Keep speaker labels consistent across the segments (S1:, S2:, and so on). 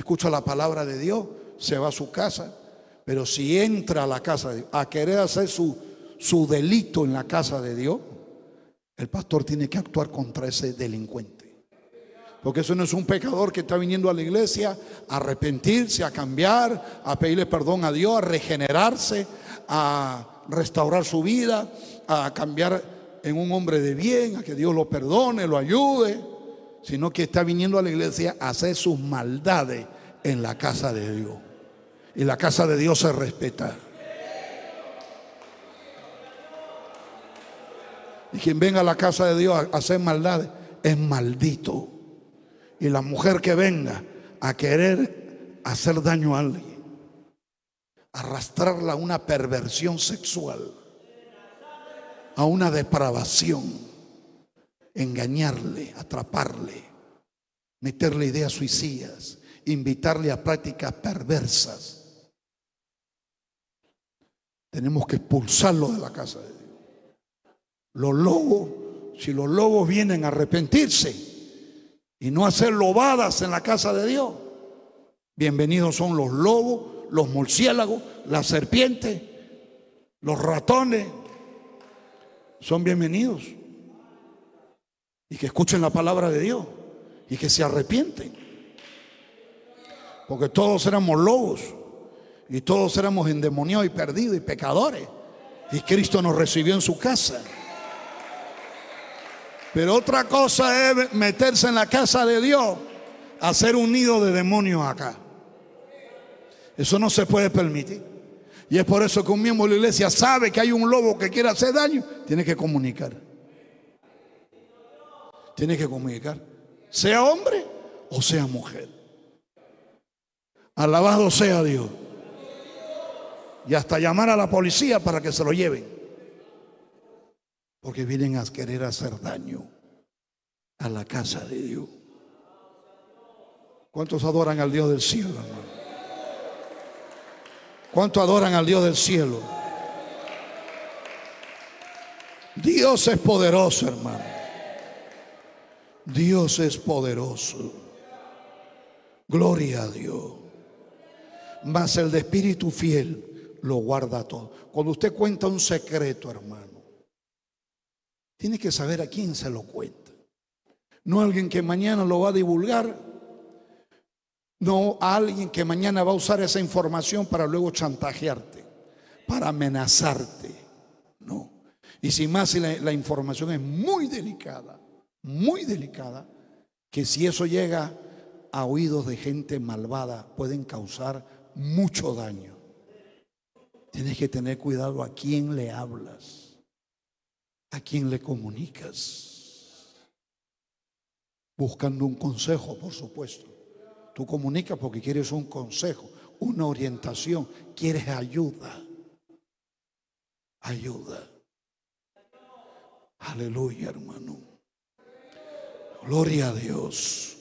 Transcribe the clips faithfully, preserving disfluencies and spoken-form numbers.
S1: escucha la palabra de Dios, se va a su casa. Pero si entra a la casa de Dios a querer hacer su, su delito en la casa de Dios, el pastor tiene que actuar contra ese delincuente. Porque eso no es un pecador que está viniendo a la iglesia a arrepentirse, a cambiar, a pedirle perdón a Dios, a regenerarse, a restaurar su vida, a cambiar en un hombre de bien, a que Dios lo perdone, lo ayude, sino que está viniendo a la iglesia a hacer sus maldades en la casa de Dios. Y la casa de Dios se respeta. Y quien venga a la casa de Dios a hacer maldades es maldito. Y la mujer que venga a querer hacer daño a alguien, arrastrarla a una perversión sexual, a una depravación, engañarle, atraparle, meterle ideas suicidas, invitarle a prácticas perversas, tenemos que expulsarlo de la casa de Dios. Los lobos, si los lobos vienen a arrepentirse y no hacer lobadas en la casa de Dios, bienvenidos son los lobos, los murciélagos, las serpientes, los ratones, son bienvenidos. Y que escuchen la palabra de Dios y que se arrepienten. Porque todos éramos lobos y todos éramos endemoniados y perdidos y pecadores. Y Cristo nos recibió en su casa. Pero otra cosa es meterse en la casa de Dios, hacer un nido de demonios acá. Eso no se puede permitir. Y es por eso que un miembro de la iglesia sabe que hay un lobo que quiere hacer daño, tiene que comunicar. Tiene que comunicar, sea hombre o sea mujer. Alabado sea Dios. Y hasta llamar a la policía para que se lo lleven. Porque vienen a querer hacer daño a la casa de Dios. ¿Cuántos adoran al Dios del cielo, hermano? ¿Cuántos adoran al Dios del cielo? Dios es poderoso, hermano. Dios es poderoso. Gloria a Dios. Mas el de espíritu fiel lo guarda todo. Cuando usted cuenta un secreto, hermano, tiene que saber a quién se lo cuenta. No a alguien que mañana lo va a divulgar. No a alguien que mañana va a usar esa información para luego chantajearte, para amenazarte. No. Y si más si la, la información es muy delicada, muy delicada, que si eso llega a oídos de gente malvada pueden causar mucho daño. Tienes que tener cuidado a quién le hablas, a quién le comunicas, buscando un consejo, por supuesto. Tú comunicas porque quieres un consejo, una orientación, quieres ayuda, ayuda. Aleluya, hermano. Gloria a Dios.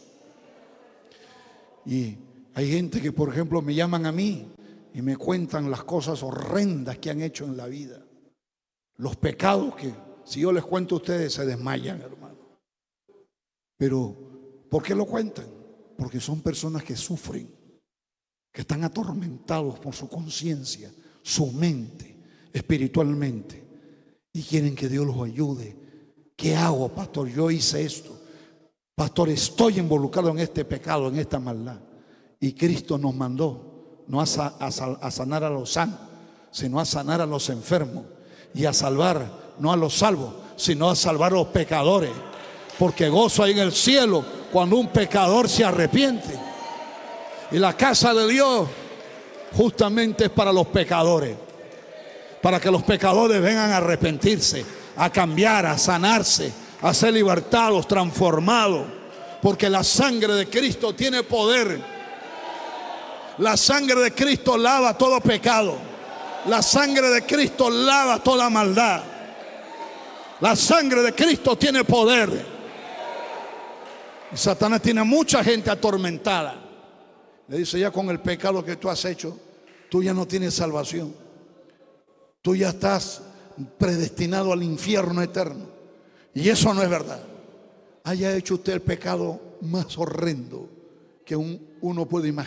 S1: Y hay gente que, por ejemplo, me llaman a mí y me cuentan las cosas horrendas que han hecho en la vida, los pecados que si yo les cuento a ustedes se desmayan, hermano. Pero ¿por qué lo cuentan? Porque son personas que sufren, que están atormentados por su conciencia, su mente, espiritualmente, y quieren que Dios los ayude. ¿Qué hago, pastor? Yo hice esto. Pastor, estoy involucrado en este pecado, en esta maldad. Y Cristo nos mandó no a, sa a, a sanar a los sanos, sino a sanar a los enfermos. Y a salvar, no a los salvos, sino a salvar a los pecadores. Porque gozo hay en el cielo cuando un pecador se arrepiente. Y la casa de Dios justamente es para los pecadores. Para que los pecadores vengan a arrepentirse, a cambiar, a sanarse, a ser libertados, transformados. Porque la sangre de Cristo tiene poder. La sangre de Cristo lava todo pecado. La sangre de Cristo lava toda maldad. La sangre de Cristo tiene poder. Y Satanás tiene a mucha gente atormentada. Le dice, ya con el pecado que tú has hecho, tú ya no tienes salvación. Tú ya estás predestinado al infierno eterno. Y eso no es verdad. Haya hecho usted el pecado más horrendo que un, uno puede imaginar.